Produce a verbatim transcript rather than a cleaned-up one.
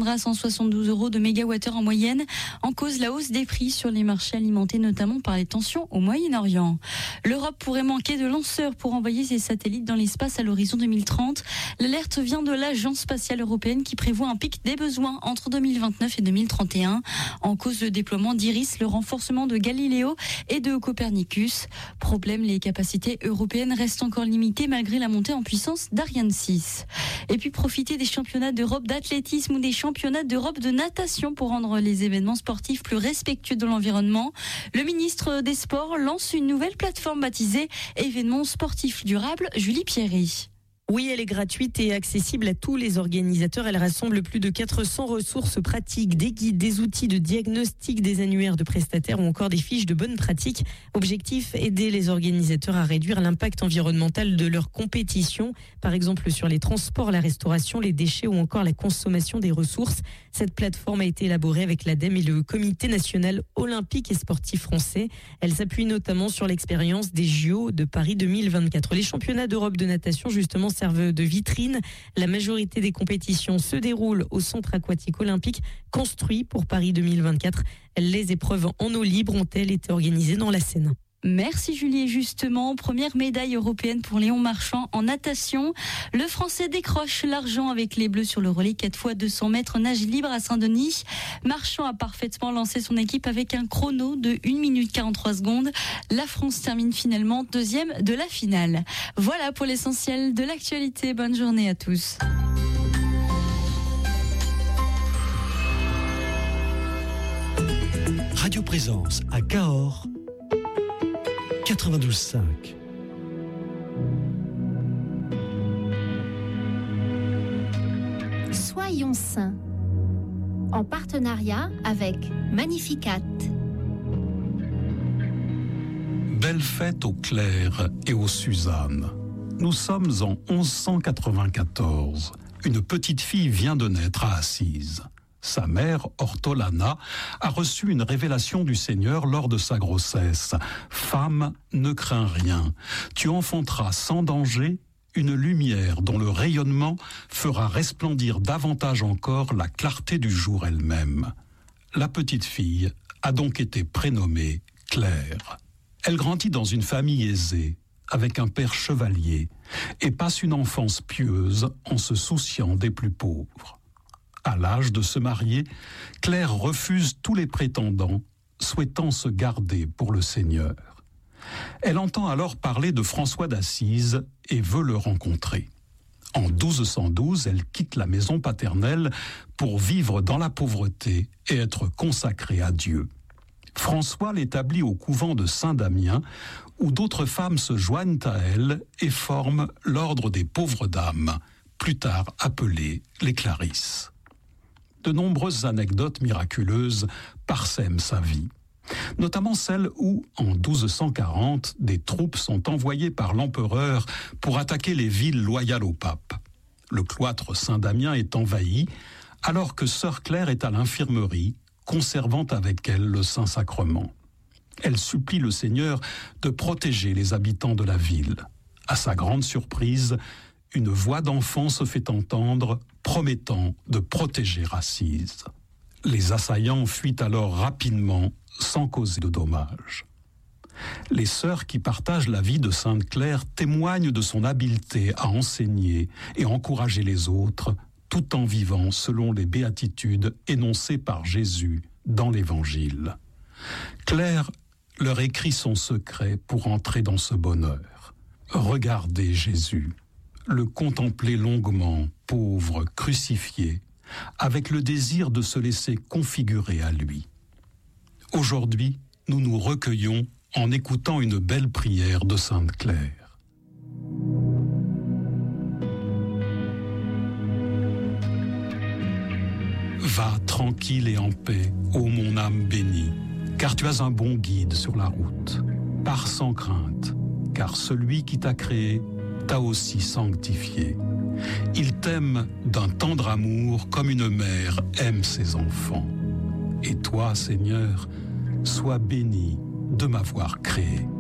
descendra à cent soixante-douze euros de mégawattheure en moyenne, en cause la hausse des prix sur les marchés alimentés, notamment par les tensions au Moyen-Orient. L'Europe pourrait manquer de lanceurs pour envoyer ses satellites dans l'espace à l'horizon deux mille trente. L'alerte vient de l'Agence spatiale européenne qui prévoit un pic des besoins entre deux mille vingt-neuf et deux mille trente et un. En cause le déploiement d'Iris, le renforcement de Galileo et de Copernicus. Problème, les capacités européennes restent encore limitées malgré la montée en puissance d'Ariane six. Et puis profiter des championnats d'Europe d'athlétisme ou des championnats d'Europe de natation pour rendre les événements sportifs plus respectueux de l'environnement. Le ministre des Sports lance une nouvelle plateforme baptisée Événements sportifs durables. Julie Pierry. Oui, elle est gratuite et accessible à tous les organisateurs. Elle rassemble plus de quatre cents ressources pratiques, des guides, des outils de diagnostic, des annuaires de prestataires ou encore des fiches de bonnes pratiques. Objectif, aider les organisateurs à réduire l'impact environnemental de leur compétition, par exemple sur les transports, la restauration, les déchets ou encore la consommation des ressources. Cette plateforme a été élaborée avec l'ADEME et le Comité national olympique et sportif français. Elle s'appuie notamment sur l'expérience des J O de Paris deux mille vingt-quatre. Les championnats d'Europe de natation, justement, servent de vitrine. La majorité des compétitions se déroulent au centre aquatique olympique construit pour Paris deux mille vingt-quatre. Les épreuves en eau libre ont-elles été organisées dans la Seine. Merci Julie. Et justement, première médaille européenne pour Léon Marchand en natation. Le Français décroche l'argent avec les Bleus sur le relais quatre fois deux cents mètres nage libre à Saint-Denis. Marchand a parfaitement lancé son équipe avec un chrono de une minute quarante-trois secondes. La France termine finalement deuxième de la finale. Voilà pour l'essentiel de l'actualité. Bonne journée à tous. Radio Présence à Cahors quatre-vingt-douze cinq. Soyons saints, en partenariat avec Magnificat. Belle fête aux Claire et aux Suzanne. Nous sommes en onze cent quatre-vingt-quatorze. Une petite fille vient de naître à Assise. Sa mère, Ortolana, a reçu une révélation du Seigneur lors de sa grossesse. « Femme, ne crains rien. Tu enfanteras sans danger une lumière dont le rayonnement fera resplendir davantage encore la clarté du jour elle-même. » La petite fille a donc été prénommée Claire. Elle grandit dans une famille aisée, avec un père chevalier, et passe une enfance pieuse en se souciant des plus pauvres. À l'âge de se marier, Claire refuse tous les prétendants, souhaitant se garder pour le Seigneur. Elle entend alors parler de François d'Assise et veut le rencontrer. En douze cent douze, elle quitte la maison paternelle pour vivre dans la pauvreté et être consacrée à Dieu. François l'établit au couvent de Saint-Damien, où d'autres femmes se joignent à elle et forment l'ordre des pauvres dames, plus tard appelées les Clarisses. De nombreuses anecdotes miraculeuses parsèment sa vie, notamment celle où, en douze cent quarante, des troupes sont envoyées par l'empereur pour attaquer les villes loyales au pape. Le cloître Saint-Damien est envahi, alors que sœur Claire est à l'infirmerie, conservant avec elle le Saint-Sacrement. Elle supplie le Seigneur de protéger les habitants de la ville. À sa grande surprise, une voix d'enfant se fait entendre, promettant de protéger Assise. Les assaillants fuient alors rapidement, sans causer de dommages. Les sœurs qui partagent la vie de Sainte Claire témoignent de son habileté à enseigner et encourager les autres, tout en vivant selon les béatitudes énoncées par Jésus dans l'Évangile. Claire leur écrit son secret pour entrer dans ce bonheur. Regardez Jésus, le contempler longuement, pauvre, crucifié, avec le désir de se laisser configurer à lui. Aujourd'hui, nous nous recueillons en écoutant une belle prière de Sainte Claire. Va tranquille et en paix, ô mon âme bénie, car tu as un bon guide sur la route. Pars sans crainte, car celui qui t'a créé t'a aussi sanctifié. Il t'aime d'un tendre amour comme une mère aime ses enfants. Et toi, Seigneur, sois béni de m'avoir créé.